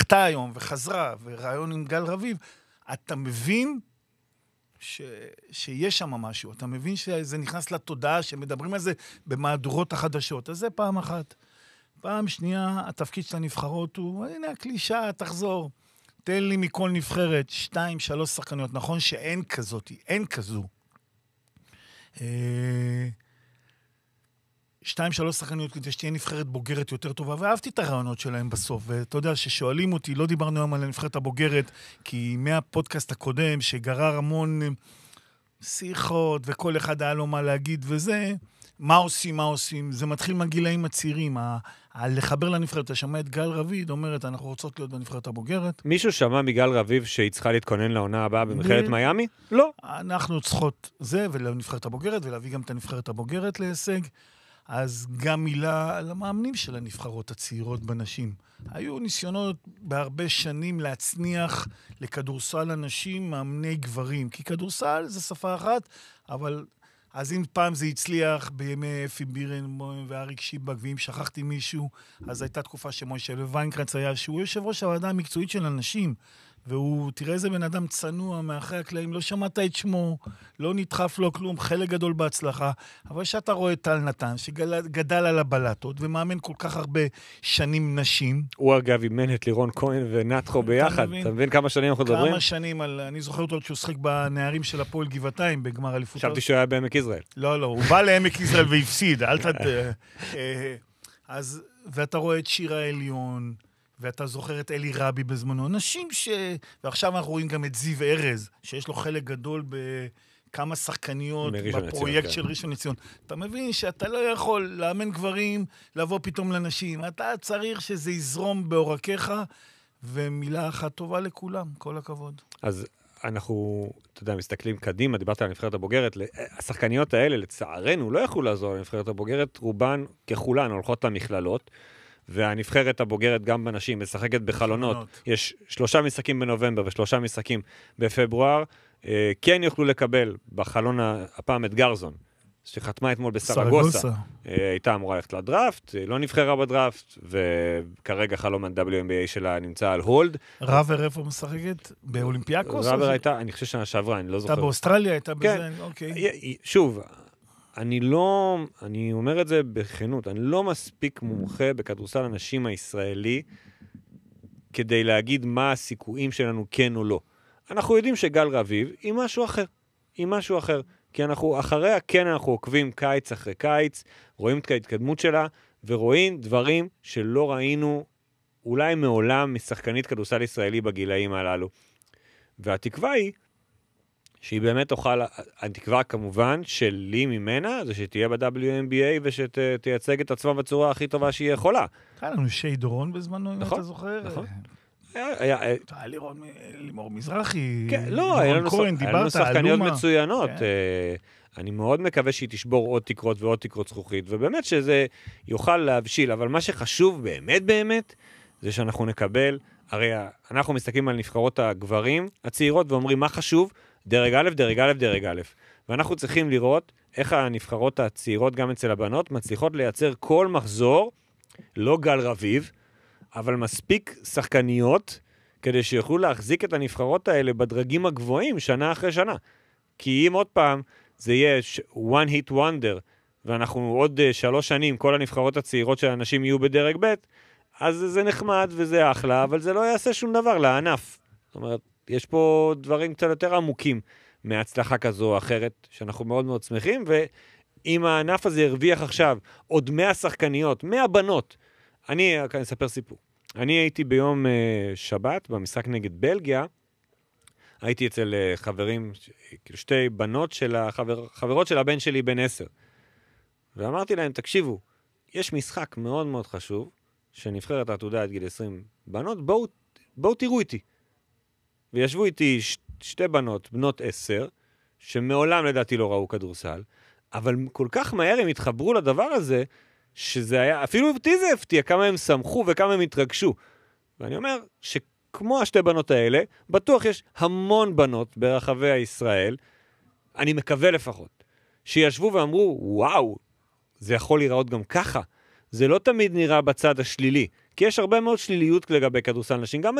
עלתה היום וחזרה, ורעיון עם גל רביב, אתה מבין שיש שם משהו, אתה מבין שזה נכנס לתודעה, שמדברים על זה במהדורות החדשות. אז זה פעם אחת. פעם שנייה, התפקיד של הנבחרות הוא, הנה הקלישה, תחזור. תן לי מכל נבחרת 2-3 שחקניות. נכון שאין כזאת, אין כזו. 2-3 שחקניות כדי שתהיה נבחרת בוגרת יותר טובה, ואהבתי את הרעיונות שלהם בסוף, ואתה יודע ששואלים אותי, לא דיברנו היום על הנבחרת הבוגרת, כי מהפודקאסט הקודם שגרר המון שיחות, וכל אחד היה לו מה להגיד, וזה, מה עושים? זה מתחיל מהגילאים הצעירים, לחבר לנבחרת, אתה שמע את גל רביב, אומרת, אנחנו רוצות להיות בנבחרת הבוגרת. מישהו שמע מגל רביב שהיא צריכה להתכונן לעונה הבאה במכללת מיאמי? לא. אנחנו צריכות זה, ולנבחרת הבוגרת, ולהביא גם את הנבחרת הבוגרת להישג. אז גם מילה על המאמנים של הנבחרות הצעירות בנשים. היו ניסיונות בהרבה שנים להצניח לכדורסל אנשים מאמני גברים, כי כדורסל זה שפה אחת, אבל אז אם פעם זה הצליח בימי אפי בירנבוים ואריק שיבק, ואם שכחתי מישהו, אז הייתה תקופה שמוישה ויינקרץ היה, שהוא יושב ראש הוועדה המקצועית של אנשים, והוא, תראה איזה בן אדם צנוע מאחרי הקלעים, לא שמעת את שמו, לא נדחף לו כלום, חלק גדול בהצלחה, אבל שאתה רואה טל נתן, שגדל על הבלטות, ומאמן כל כך הרבה שנים נשים. הוא אגב אימן את לירון כהן ונתחו ביחד, אתה מבין כמה שנים אנחנו מדברים? כמה שנים, אני זוכר אותו שהוא שחק בנערים של הפועל גבעתיים, בגמר אליפות. חשבתי שהוא היה בעמק יזרעאל. לא, הוא בא לעמק יזרעאל והפסיד, אז, ואתה רואה את שירה עליון, ואתה זוכר את אלי רבי בזמנו, אנשים ועכשיו אנחנו רואים גם את זיו ארז, שיש לו חלק גדול בכמה שחקניות בפרויקט של ראשון לציון. אתה מבין שאתה לא יכול לאמן גברים, לבוא פתאום לנשים. אתה צריך שזה יזרום בעורקיך, ומילה אחת טובה לכולם, כל הכבוד. אז אנחנו, אתה יודע, מסתכלים קדימה, דיברת על הנבחרת הבוגרת, השחקניות האלה, לצערנו, לא יכולו לעזור לנבחרת הבוגרת, רובן ככולן הולכות למכללות, והנבחרת הבוגרת גם בנשים משחקת בחלונות. יש 3 משחקים בנובמבר ו3 משחקים בפברואר. כן יוכלו לקבל בחלון הפעם את גרזון, שחתמה אתמול בסרגוסה. הייתה אמורה ללכת לדראפט, לא נבחרה בדראפט, וכרגע חלום ה-WNBA שלה נמצא על הולד. ראבר איפה משחקת? באולימפיאקוס? ראבר הייתה, אני חושב שנה שעברה, אני לא זוכר. הייתה באוסטרליה, הייתה בזה, אוקיי. שוב, אני אומר את זה בכנות, אני לא מספיק מומחה בכדורסל הנשים הישראלי כדי להגיד מה הסיכויים שלנו כן או לא. אנחנו יודעים שגל רביב היא משהו אחר, כי אחריה כן אנחנו עוקבים קיץ אחרי קיץ, רואים את ההתקדמות שלה, ורואים דברים שלא ראינו אולי מעולם משחקנית כדורסל ישראלי בגילאים הללו. והתקווה היא שהיא באמת תוכל, התקווה כמובן שלי ממנה, זה שתהיה ב-WNBA ושתייצג את עצמה בצורה הכי טובה שהיא יכולה. היה לנו שי דורון בזמנו, אם אתה זוכר. נכון. היה לימור מזרחי, לא, היה לנו שחקניות מצוינות. אני מאוד מקווה שהיא תשבור עוד תקרות ועוד תקרות זכוכית, ובאמת שזה יוכל להבשיל, אבל מה שחשוב באמת, זה שאנחנו נקבל, הרי אנחנו מסתכלים על נבחרות הגברים הצעירות ואומרים מה חשוב, דרג א', ואנחנו צריכים לראות איך הנבחרות הצעירות גם אצל הבנות מצליחות לייצר כל מחזור, לא גל רביב, אבל מספיק שחקניות כדי שיוכלו להחזיק את הנבחרות האלה בדרגים הגבוהים שנה אחרי שנה. כי אם עוד פעם זה יהיה one hit wonder, ואנחנו עוד 3 שנים, כל הנבחרות הצעירות של האנשים יהיו בדרג ב', אז זה נחמד וזה אחלה, אבל זה לא יעשה שום דבר לענף. זאת אומרת, יש פה דברים קצת יותר עמוקים מהצלחה כזו או אחרת, שאנחנו מאוד מאוד שמחים, ואם הענף הזה הרוויח עכשיו עוד 100 שחקניות, 100 בנות, אני אספר סיפור. אני הייתי ביום שבת, במשחק נגד בלגיה, הייתי אצל חברים, 2 בנות של חברות של הבן שלי בן 10. ואמרתי להם, תקשיבו, יש משחק מאוד מאוד חשוב, שנבחרת העתודה עד גיל 20 בנות, בואו תראו איתי. וישבו איתי 2 בנות 10, שמעולם לדעתי לא ראו כדורסל, אבל כל כך מהר הם התחברו לדבר הזה, שזה היה, אפילו אותי זה הפתיע, כמה הם שמחו וכמה הם התרגשו. ואני אומר שכמו 2 בנות האלה, בטוח יש המון בנות ברחבי הישראל, אני מקווה לפחות, שישבו ואמרו, וואו, זה יכול להיראות גם ככה. זה לא תמיד נראה בצד השלילי, כי יש הרבה מאוד שליליות לגבי כדורסל נשים, גם